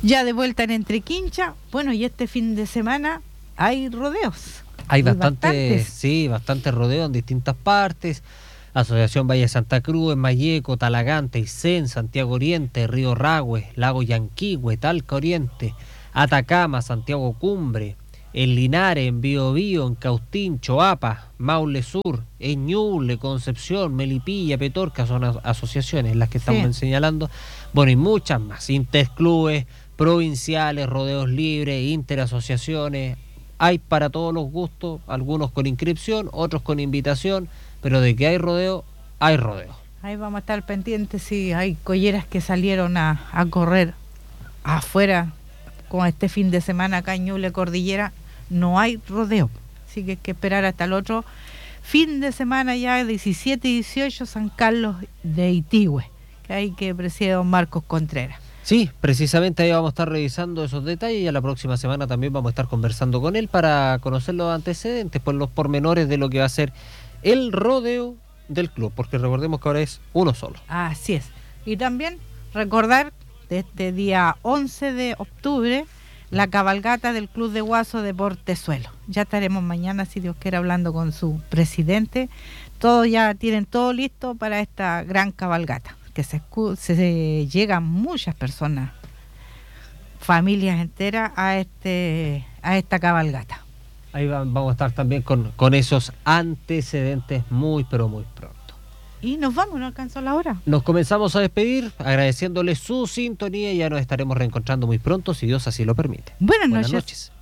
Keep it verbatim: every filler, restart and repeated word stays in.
Ya de vuelta en Entrequincha, bueno, y este fin de semana hay rodeos. Hay bastante, sí, bastante rodeo en distintas partes. Asociación Valle Santa Cruz, en Malleco, Talagante, Aysén, Santiago Oriente, Río Ragüe, Lago Yanquihue, Talca Oriente, Atacama, Santiago Cumbre, en Linares, en Biobío, en Cautín, Choapa, Maule Sur, en Ñuble, Concepción, Melipilla, Petorca, son as- asociaciones las que estamos Sí. señalando. Bueno, y muchas más, interclubes, provinciales, rodeos libres, interasociaciones. Hay para todos los gustos, algunos con inscripción, otros con invitación, pero de que hay rodeo, hay rodeo. Ahí vamos a estar pendientes si hay colleras que salieron a, a correr afuera con este fin de semana acá en Ñuble Cordillera. No hay rodeo, así que hay que esperar hasta el otro fin de semana ya, diecisiete y dieciocho, San Carlos de Itigüe, que hay que preside don Marcos Contreras. Sí, precisamente ahí vamos a estar revisando esos detalles y a la próxima semana también vamos a estar conversando con él para conocer los antecedentes, pues los pormenores de lo que va a ser el rodeo del club, porque recordemos que ahora es uno solo. Así es. Y también recordar de este día once de octubre la cabalgata del Club de Guaso de Portezuelo. Ya estaremos mañana, si Dios quiere, hablando con su presidente. Todos ya tienen todo listo para esta gran cabalgata, que se, escu- se, se llegan muchas personas, familias enteras a este a esta cabalgata. Ahí va- vamos a estar también con, con esos antecedentes muy, pero muy pronto. Y nos vamos, no alcanzó la hora. Nos comenzamos a despedir agradeciéndole su sintonía y ya nos estaremos reencontrando muy pronto, si Dios así lo permite. Buenas, Buenas noches. noches.